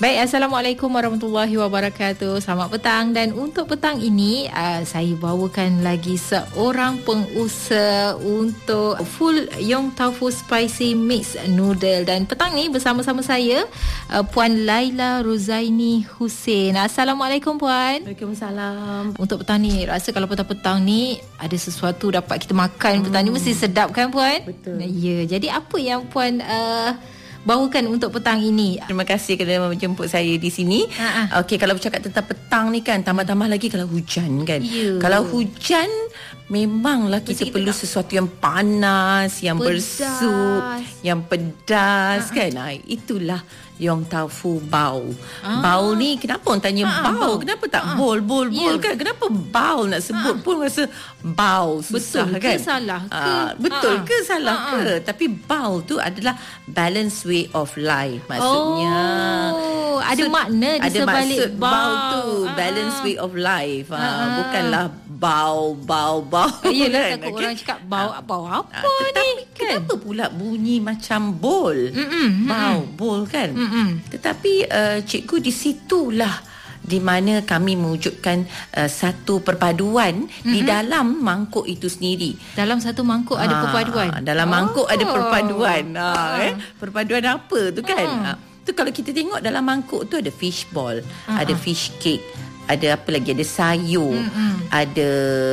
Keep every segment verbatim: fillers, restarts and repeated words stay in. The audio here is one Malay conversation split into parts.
Baik, Assalamualaikum warahmatullahi wabarakatuh. Selamat petang, dan untuk petang ini uh, saya bawakan lagi seorang pengusaha untuk full Yong Tau Fu Spicy Mix Noodle. Dan petang ni bersama-sama saya uh, Puan Laila Rozaini Hussein. Assalamualaikum Puan. Waalaikumsalam. Untuk petang ni, rasa kalau petang-petang ni ada sesuatu dapat kita makan, hmm. petang ni mesti sedap kan Puan? Betul. Ya, jadi apa yang Puan uh, bawakan untuk petang ini? Terima kasih kerana menjemput saya di sini. Ha-ha. Okey, kalau bercakap tentang petang ni kan, tambah-tambah lagi kalau hujan kan. Ya. Kalau hujan memanglah kita, kita perlu nak sesuatu yang panas, yang pedas. bersup, yang pedas. Ha-ha. kan. Ha, itulah Yong Tau Fu Bao. Ah. Bao ni kenapa orang tanya Ha-ha, bao? bao. Kenapa tak Ha-ha. bol bol bol Ya. kan? Kenapa bao nak sebut Ha-ha. pun rasa bao susah Betul kan? ke salah ke? Ah, betul Ha-ha. ke salah Ha-ha. ke? Tapi bao tu adalah balanced way of life maksudnya. Oh, ada makna di ada sebalik maksud bao, bao tu Ah. balanced way of life. Ah, Ah. bukanlah bao bao bao. Yelah, takut Okey? orang cakap bau bau apa Ah, tetapi ni kan? kenapa pula bunyi macam bol? Mm-mm, Bao, bol kan? Mm-mm. Tetapi uh, cikgu di situlah di mana kami mewujudkan uh, satu perpaduan mm-hmm. di dalam mangkuk itu sendiri. Dalam satu mangkuk ada Ah, perpaduan. Dalam mangkuk Oh. ada perpaduan. Ha, Ah. eh, perpaduan apa tu kan? Ah. Ha, tu kalau kita tengok dalam mangkuk tu ada fish ball, Ah, ada ah. fish cake, ada apa lagi, ada sayur, Mm-mm. ada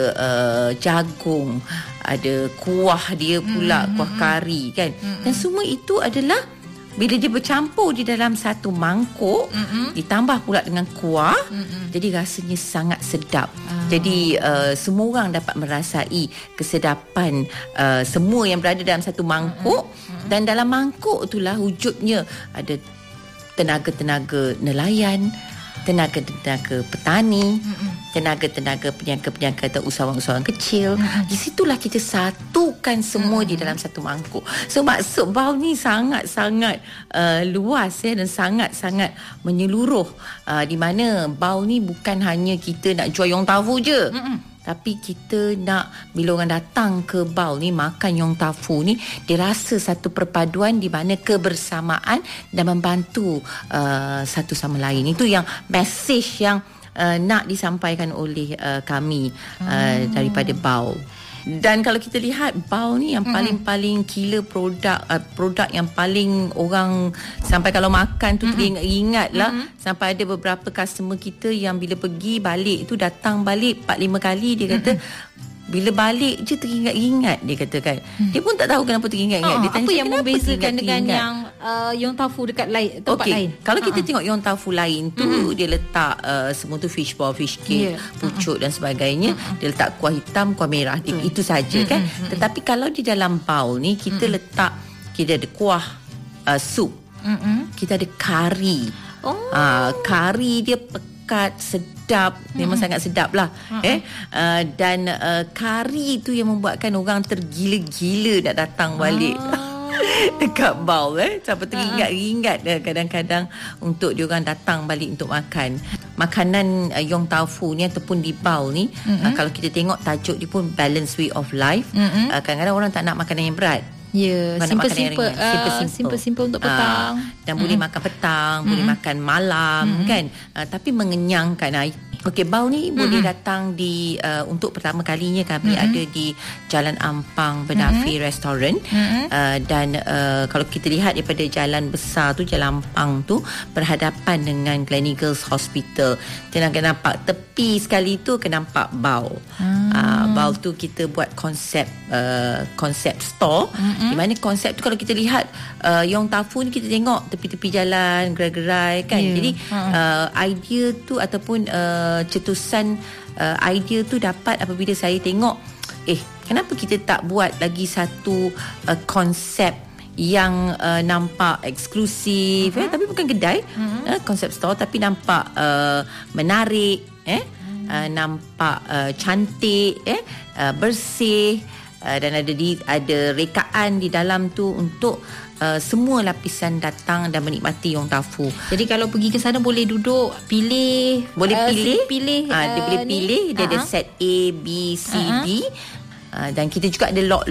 uh, jagung, ada kuah dia pula, Mm-mm. kuah kari kan. Mm-mm. Dan semua itu adalah bila dia bercampur di dalam satu mangkuk, Mm-mm. ditambah pula dengan kuah, Mm-mm. jadi rasanya sangat sedap. Ah. Jadi uh, semua orang dapat merasai kesedapan uh, semua yang berada dalam satu mangkuk. Mm-mm. Dan dalam mangkuk itulah wujudnya ada tenaga-tenaga nelayan, tenaga-tenaga petani, Mm-mm. tenaga-tenaga peniaga-peniaga atau usahawan-usahawan kecil. Mm-mm. Di situlah kita satukan semua Mm-mm. di dalam satu mangkuk. So maksud bao ni sangat-sangat uh, luas ya, dan sangat-sangat menyeluruh, uh, di mana bao ni bukan hanya kita nak jual Yong Tau Fu je. Mm-mm. Tapi kita nak bila orang datang ke bao ni makan Yong Tau Fu ni, dia rasa satu perpaduan di mana kebersamaan dan membantu uh, satu sama lain. Itu yang message yang uh, nak disampaikan oleh uh, kami uh, Hmm. daripada bao. Dan kalau kita lihat bao ni yang paling-paling killer produk, uh, produk yang paling orang sampai kalau makan tu teringat-ingat lah. Mm-hmm. Sampai ada beberapa customer kita yang bila pergi balik tu, datang balik empat lima kali, dia kata bila balik je teringat-ingat, dia katakan. Hmm. Dia pun tak tahu kenapa teringat-ingat. Ah, Dia tanya, apa yang kenapa membezakan dengan teringat-ingat? yang uh, Yong Tau Fu dekat lain, tempat Okey, lain? kalau kita Ah. tengok Yong Tau Fu lain tu, Mm-hmm. dia letak uh, semua tu fish ball, fish cake, Yeah. pucuk dan sebagainya. Mm-hmm. Dia letak kuah hitam, kuah merah. Dia, Betul. itu saja kan. Mm-hmm. Tetapi kalau di dalam bao ni kita Mm-hmm. letak, kita ada kuah uh, sup, Mm-mm. kita ada kari. Oh. Ah, kari dia pekat, sedap, memang Mm-mm. sangat sedap lah. Mm-mm. Eh, uh, dan uh, kari tu yang membuatkan orang tergila-gila nak datang balik. Ah. Dekat bao eh sampai teringat-ingat uh, kadang-kadang untuk diorang datang balik untuk makan. Makanan uh, Yong Tau Fu ni ataupun di bao ni, mm-hmm. uh, kalau kita tengok tajuk dia pun balanced way of life. Mm-hmm. Uh, kadang-kadang orang tak nak makanan yang berat. Ya, Bukan nak makan yang simple-simple, ringan. uh, Simple-simple. simple-simple untuk petang. Ah, dan boleh makan petang, boleh makan malam, kan. Uh, tapi mengenyangkan. Uh, Okey, bao ni mm-hmm. boleh datang di uh, untuk pertama kalinya kami mm-hmm. ada di Jalan Ampang Benafi mm-hmm. Restaurant. Mm-hmm. Uh, dan uh, kalau kita lihat daripada jalan besar tu, Jalan Ampang tu berhadapan dengan Gleneagles Hospital. Kita nak nampak tepi sekali tu, kena nampak bao. Hmm. Uh, bao tu kita buat konsep uh, konsep store. Mm-hmm. Di mana konsep tu kalau kita lihat uh, Yong Tau Fu ni, kita tengok tepi-tepi jalan, gerai-gerai kan. Yeah. Jadi Ha. uh, idea tu ataupun uh, cetusan uh, idea tu dapat apabila saya tengok, eh kenapa kita tak buat lagi satu uh, konsep yang uh, nampak eksklusif, uh-huh. eh, tapi bukan kedai, uh-huh. uh, konsep store tapi nampak uh, menarik, eh, uh-huh. uh, nampak uh, cantik, eh, uh, bersih, uh, dan ada di ada rekaan di dalam tu untuk Uh, semua lapisan datang dan menikmati Yong Tau Fu. Jadi kalau pergi ke sana boleh duduk, pilih, Boleh uh, pilih, pilih uh, dia uh, boleh ni. pilih. Dia uh-huh. ada set A, B, C, Uh-huh. D. Uh, dan kita juga ada lock-lock.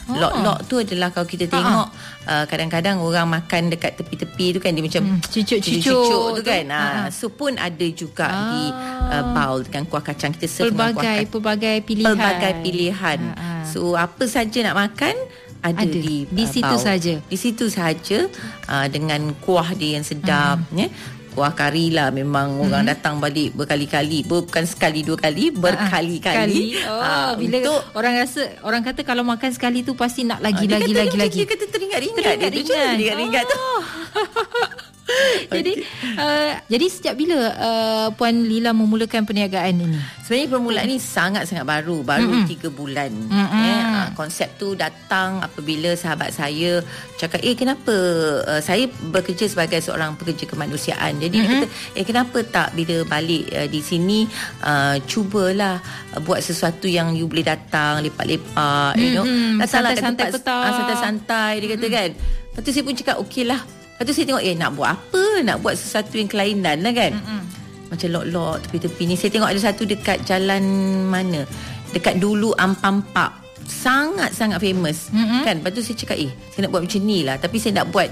Oh. Lok-lok tu adalah kalau kita tengok uh, kadang-kadang orang makan dekat tepi-tepi tu kan, dia macam hmm, cucuk-cucuk tu tu kan. ha. Uh, so pun ada juga ah. di uh, bowl dengan kuah kacang, kita serve pelbagai, dengan kuah kacang. Pelbagai pilihan. Pelbagai pilihan. Ha. So apa saja nak makan ada, ada di, di uh, situ bowl. saja. Di situ saja uh, dengan kuah dia yang sedap hmm. ya. Kuah kari lah memang hmm. orang datang balik berkali-kali, bukan sekali dua kali, berkali-kali. Oh, uh, bila untuk orang rasa, orang kata kalau makan sekali tu pasti nak lagi uh, lagi dia lagi kata, lagi. Dia kata teringat-ringat. Teringat-ringat. Teringat-ringat tu. Jadi okay. uh, jadi sejak bila uh, Puan Lila memulakan perniagaan ini? Sebenarnya permulaan ni sangat-sangat baru, baru Mm-mm. tiga bulan. Mm-mm. Eh, uh, konsep tu datang apabila sahabat saya cakap, eh kenapa uh, saya bekerja sebagai seorang pekerja kemanusiaan. Jadi dia kata, eh kenapa tak bila balik uh, di sini uh, cubalah uh, buat sesuatu yang you boleh datang lepak-lepak, you know. Datanglah santai-santai petang. Uh, santai-santai dia kata kan. Lepas tu saya pun cakap okeylah. Lepas tu saya tengok, eh nak buat apa? Nak buat sesuatu yang kelainan lah kan. Mm-mm. Macam lok-lok tepi-tepi ni. Saya tengok ada satu dekat jalan mana, dekat Dulu Ampang Park, sangat-sangat famous. Mm-mm. Kan. Lepas tu saya cakap, eh saya nak buat macam ni lah. Tapi saya nak buat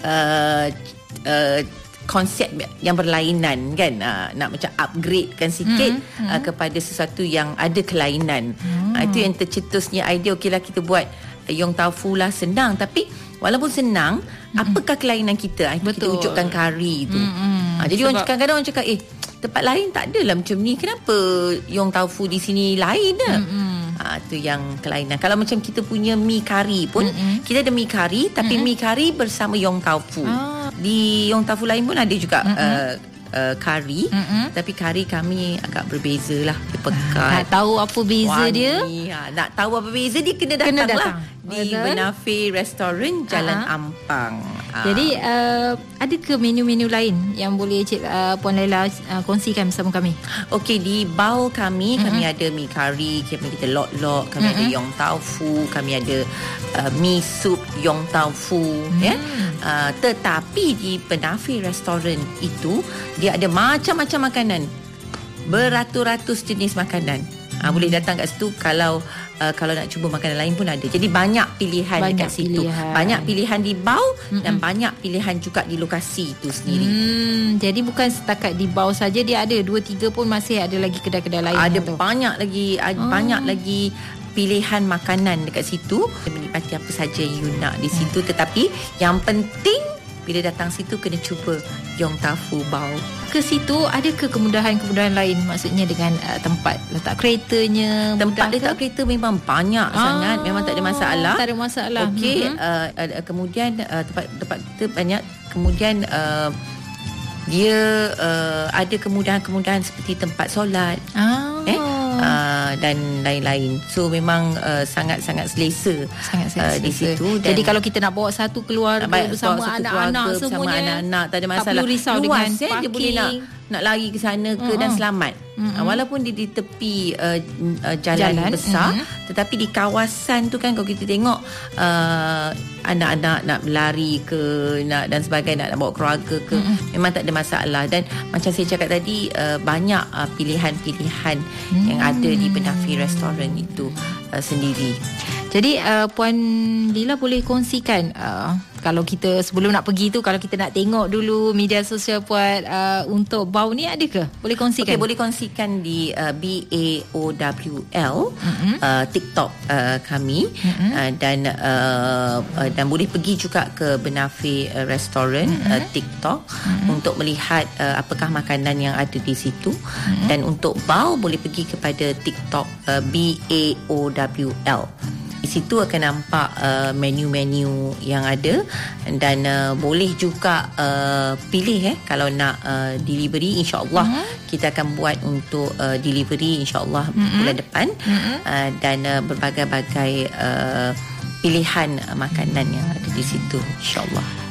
uh, uh, konsep yang berlainan kan. uh, Nak macam upgradekan sikit mm-hmm. uh, kepada sesuatu yang ada kelainan. mm. uh, Itu yang tercetusnya idea, okeylah kita buat uh, Yong Tau Foo lah. Senang, tapi walaupun senang, mm-hmm. apakah kelainan kita? Itu kita wujudkan kari tu. Mm-hmm. Ha, jadi Sebab orang kadang-kadang orang cakap, eh tempat lain tak adalah macam ni, kenapa Yong Tau Foo di sini lain dah? Mm-hmm. Ha, tu yang kelainan. Kalau macam kita punya mi kari pun, mm-hmm. kita ada mi kari, tapi mm-hmm. mi kari bersama Yong Tau Foo. Ah. Di Yong Tau Foo lain pun ada juga mm-hmm. uh, uh, kari, mm-hmm. tapi kari kami agak berbeza lah. Dia pekat. Nak tahu apa beza Wani. dia? Ha, nak tahu apa beza dia, kena datang, kena datang. lah di Benafe Restaurant Jalan uh-huh. Ampang. Ha. Jadi uh, ada ke menu-menu lain yang boleh Cik uh, Puan Laila uh, kongsikan bersama kami? Okey, di bowl kami, mm-hmm. kami ada mi kari, kami kita lok-lok, kami mm-hmm. ada Yong Tau Foo, kami ada uh, mi sup Yong Tau Foo, mm-hmm. ya. Uh, tetapi di Benafe Restaurant itu dia ada macam-macam makanan, beratus-ratus jenis makanan. Ha, boleh datang kat situ. Kalau uh, kalau nak cuba makanan lain pun ada. Jadi banyak pilihan banyak dekat situ. Pilihan. Banyak pilihan di bowl mm-hmm. dan banyak pilihan juga di lokasi itu sendiri. Hmm, jadi bukan setakat di bowl saja, dia ada dua tiga pun masih ada lagi kedai-kedai lain. Ada tu. banyak lagi ada oh. banyak lagi pilihan makanan dekat situ. Menikmati apa saja you nak di situ. Hmm. Tetapi yang penting bila datang situ kena cuba Yong Tau Foo bowl. Ke situ ada ke kemudahan-kemudahan lain, maksudnya dengan uh, tempat letak keretanya? Tempat letak kereta memang banyak ah, sangat, memang tak ada masalah. Tak ada masalah. Okey, mm-hmm. uh, uh, kemudian uh, tempat tempat kita banyak. Kemudian uh, dia uh, ada kemudahan-kemudahan seperti tempat solat. Ah. Eh Uh, dan lain-lain. So memang uh, sangat-sangat selesa, sangat selesa uh, di situ. Dan jadi kalau kita nak bawa satu keluarga bersama anak-anak bersama semuanya, anak-anak tak ada masalah. Tak perlu risau luas, dengan eh, dia boleh nak nak lari ke sana ke uh-huh. dan selamat. Uh-huh. Uh, walaupun dia di tepi uh, uh, jalan, jalan besar, uh-huh. tetapi di kawasan tu kan kalau kita tengok uh, anak-anak nak berlari ke nak dan sebagainya, nak, nak bawa keluarga ke, uh-huh. memang tak ada masalah. Dan macam saya cakap tadi, uh, banyak uh, pilihan-pilihan uh-huh. yang ada di Benafe Restaurant itu uh, sendiri. Jadi uh, Puan Lila boleh kongsikan uh, kalau kita sebelum nak pergi tu, kalau kita nak tengok dulu media sosial Puan uh, untuk bowl ni, ada ke? Boleh kongsikan? Okey, boleh kongsikan di uh, B A O W L mm-hmm. uh, TikTok uh, kami mm-hmm. uh, dan uh, uh, dan boleh pergi juga ke Benafe uh, Restaurant mm-hmm. uh, TikTok mm-hmm. untuk melihat uh, apakah makanan yang ada di situ. Mm-hmm. Dan untuk bowl boleh pergi kepada TikTok uh, B A O W L. Di situ akan nampak uh, menu-menu yang ada, dan uh, boleh juga uh, pilih eh kalau nak uh, delivery, insya-Allah mm-hmm. kita akan buat untuk uh, delivery insya-Allah mm-hmm. bulan depan mm-hmm. uh, dan uh, berbagai-bagai uh, pilihan uh, makanan yang ada di situ, insya-Allah.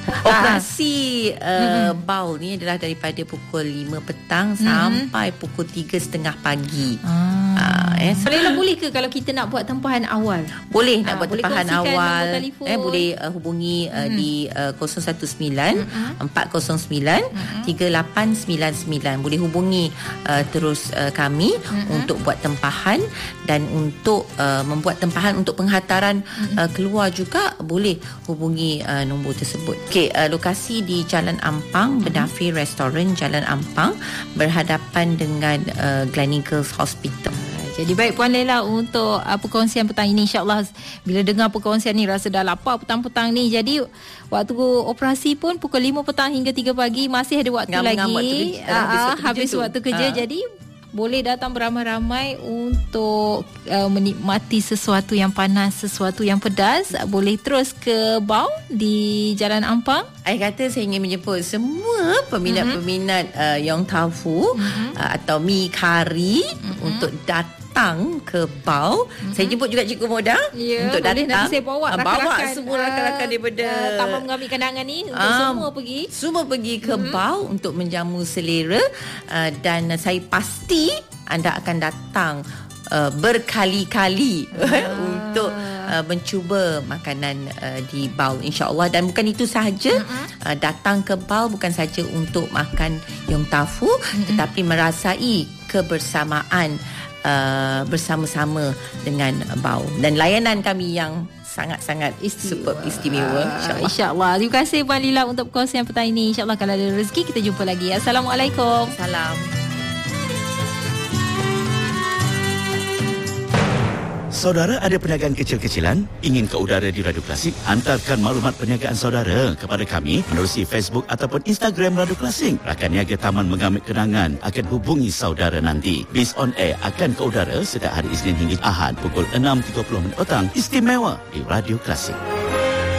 Operasi uh, mm-hmm. baul ni adalah daripada pukul lima petang mm-hmm. sampai pukul tiga setengah pagi. Ah. Uh, eh. Boleh boleh ke kalau kita nak buat tempahan awal? Boleh nak ah, buat tempahan awal. Eh boleh uh, hubungi uh, mm-hmm. di uh, kosong satu sembilan empat kosong sembilan tiga lapan sembilan sembilan. Boleh hubungi uh, terus uh, kami mm-hmm. untuk buat tempahan, dan untuk uh, membuat tempahan untuk penghantaran mm-hmm. uh, keluar juga boleh hubungi uh, nombor tersebut. Okey, uh, lokasi di Jalan Ampang, Bedafi Restaurant Jalan Ampang, berhadapan dengan uh, Gleneagles Hospital. Jadi baik Puan Lela, untuk uh, perkongsian petang ini, insyaAllah bila dengar perkongsian ni rasa dah lapar petang-petang ni. Jadi waktu operasi pun pukul lima petang hingga tiga pagi, masih ada waktu Ngam-ngam lagi waktu kerja, uh, habis, waktu, habis kerja waktu kerja. Uh. Jadi boleh datang beramai-ramai untuk uh, menikmati sesuatu yang panas, sesuatu yang pedas. Boleh terus ke Bau di Jalan Ampang. Saya kata saya ingin menjemput semua peminat-peminat mm-hmm. uh, Yong Tau Fu mm-hmm. uh, atau mi kari mm-hmm. untuk datang ke Bau. Mm-hmm. Saya jemput juga Cikgu Moda ya, untuk datang. Nanti saya bawa rakan-rakan, bawa semua rakan-rakan daripada uh, Taman Mengambil Kenangan ni untuk um, semua pergi. Semua pergi ke mm-hmm. Bau untuk menjamu selera, uh, dan saya pasti anda akan datang uh, berkali-kali ah. untuk uh, mencuba makanan uh, di Bau, insya-Allah. Dan bukan itu sahaja, mm-hmm. uh, datang ke Bau bukan saja untuk makan Yong Tau Fu, mm-hmm. tetapi merasai kebersamaan uh, bersama-sama dengan Bau, dan layanan kami yang sangat-sangat super istimewa, insya-Allah. Insya-Allah. Terima kasih Puan Lila untuk perkongsian petang ini. Insya-Allah kalau ada rezeki kita jumpa lagi. Assalamualaikum. Salam. Saudara ada perniagaan kecil-kecilan? Ingin ke udara di Radio Klasik? Hantarkan maklumat perniagaan saudara kepada kami menerusi Facebook ataupun Instagram Radio Klasik. Rakan niaga Taman Mengambil Kenangan akan hubungi saudara nanti. Bis on air akan ke udara setiap hari Isnin hingga Ahad pukul enam tiga puluh minit petang, istimewa di Radio Klasik.